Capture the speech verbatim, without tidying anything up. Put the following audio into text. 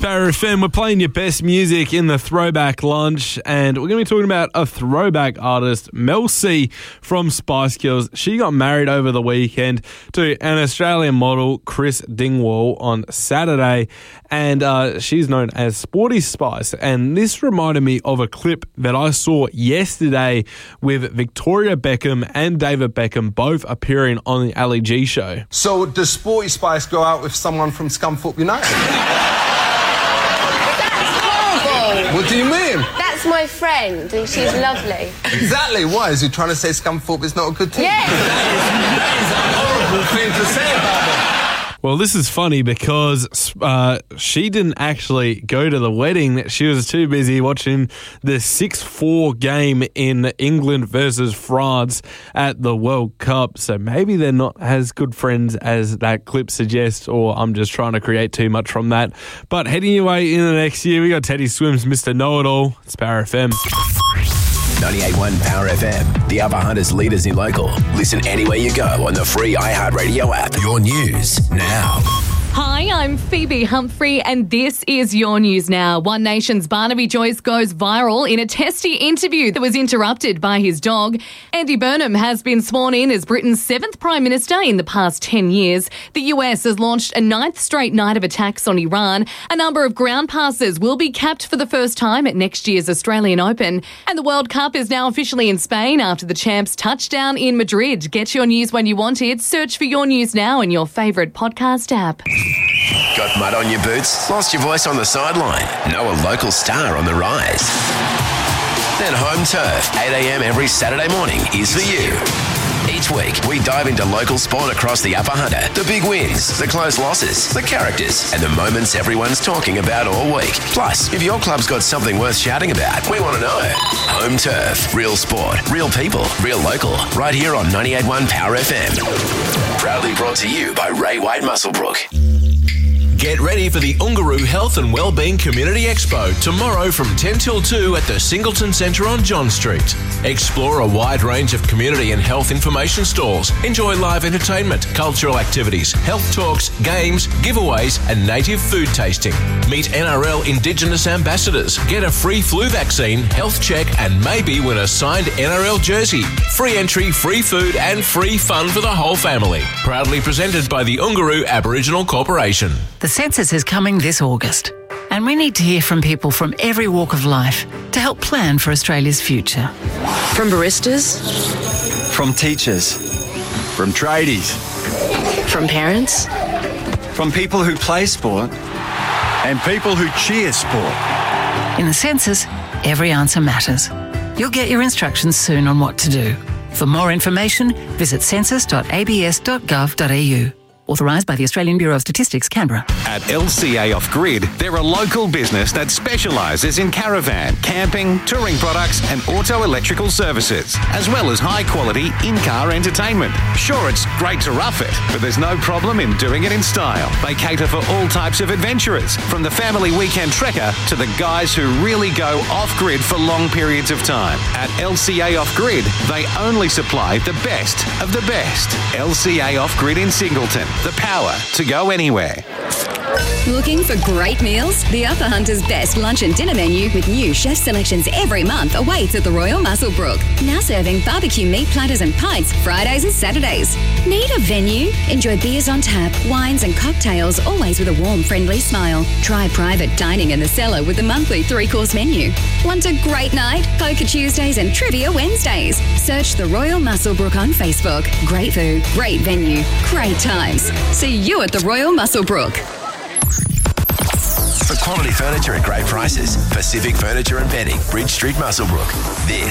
Power F M. We're playing your best music in the Throwback Lunch, and we're going to be talking about a throwback artist, Mel C from Spice Girls. She got married over the weekend to an Australian model, Chris Dingwall, on Saturday, and uh, she's known as Sporty Spice. And this reminded me of a clip that I saw yesterday with Victoria Beckham and David Beckham both appearing on the Ali G show. So does Sporty Spice go out with someone from Scunthorpe United? What do you mean? That's my friend, and she's lovely. Exactly. Why? Is he trying to say Scunthorpe is not a good team? Yes. That is a horrible thing to say about them. Well, this is funny because uh, she didn't actually go to the wedding. She was too busy watching the six four game in England versus France at the World Cup. So maybe they're not as good friends as that clip suggests, or I'm just trying to create too much from that. But heading your way into the next year, we got Teddy Swims, Mister Know-It-All. It's Power F M. ninety-eight point one Power F M, the Upper Hunters leaders in local. Listen anywhere you go on the free iHeartRadio app. Your news now. Hi, I'm Phoebe Humphrey, and this is your news now. One Nation's Barnaby Joyce goes viral in a testy interview that was interrupted by his dog. Andy Burnham has been sworn in as Britain's seventh Prime Minister in the past ten years. The U S has launched a ninth straight night of attacks on Iran. A number of ground passes will be capped for the first time at next year's Australian Open. And the World Cup is now officially in Spain after the champs touchdown in Madrid. Get your news when you want it. Search for Your News Now in your favourite podcast app. Got mud on your boots? Lost your voice on the sideline? Know a local star on the rise? Then Home Turf, eight a.m. every Saturday morning is for you. Each week, we dive into local sport across the Upper Hunter. The big wins, the close losses, the characters, and the moments everyone's talking about all week. Plus, if your club's got something worth shouting about, we want to know. Home Turf, real sport, real people, real local. Right here on ninety-eight point one Power F M. Proudly brought to you by Ray White Musselbrook. Get ready for the Ungaroo Health and Wellbeing Community Expo tomorrow from ten till two at the Singleton Centre on John Street. Explore a wide range of community and health information stalls. Enjoy live entertainment, cultural activities, health talks, games, giveaways and native food tasting. Meet N R L Indigenous ambassadors. Get a free flu vaccine, health check and maybe win a signed N R L jersey. Free entry, free food and free fun for the whole family. Proudly presented by the Ungaroo Aboriginal Corporation. The census is coming this August, and we need to hear from people from every walk of life to help plan for Australia's future. From baristas, from teachers, from tradies, from parents, from people who play sport and people who cheer sport. In the census, every answer matters. You'll get your instructions soon on what to do. For more information, visit census dot a b s dot gov dot a u. Authorised by the Australian Bureau of Statistics, Canberra. At L C A Off Grid, they're a local business that specialises in caravan, camping, touring products and auto electrical services, as well as high-quality in-car entertainment. Sure, it's great to rough it, but there's no problem in doing it in style. They cater for all types of adventurers, from the family weekend trekker to the guys who really go off-grid for long periods of time. At L C A Off Grid, they only supply the best of the best. L C A Off Grid in Singleton. The power to go anywhere. Looking for great meals? The Upper Hunter's best lunch and dinner menu with new chef selections every month awaits at the Royal Musselbrook. Now serving barbecue meat platters and pints Fridays and Saturdays. Need a venue? Enjoy beers on tap, wines and cocktails, always with a warm, friendly smile. Try private dining in the cellar with the monthly three-course menu. Want a great night? Poker Tuesdays and Trivia Wednesdays. Search the Royal Musselbrook on Facebook. Great food, great venue, great times. See you at the Royal Musselbrook. For quality furniture at great prices, Pacific Furniture and Bedding, Bridge Street, Musselbrook. This